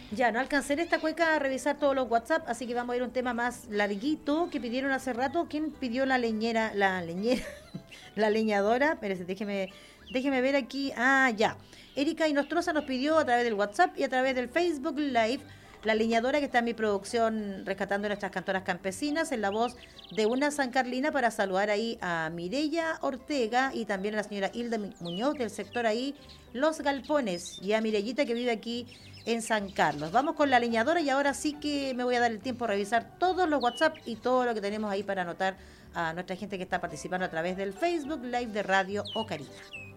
Ya, no alcancé en esta cueca a revisar todos los WhatsApp, así que vamos a ir a un tema más larguito que pidieron hace rato. ¿Quién pidió la leñera? La leñera, la leñadora. Espérese, déjeme ver aquí. Ah, ya. Erika Inostroza nos pidió a través del WhatsApp y a través del Facebook Live la leñadora que está en mi producción rescatando nuestras cantoras campesinas en la voz de una San Carlina para saludar ahí a Mireya Ortega y también a la señora Hilda Muñoz del sector ahí Los Galpones y a Mirellita que vive aquí en San Carlos. Vamos con la leñadora y ahora sí que me voy a dar el tiempo a revisar todos los WhatsApp y todo lo que tenemos ahí para anotar a nuestra gente que está participando a través del Facebook Live de Radio Ocarina.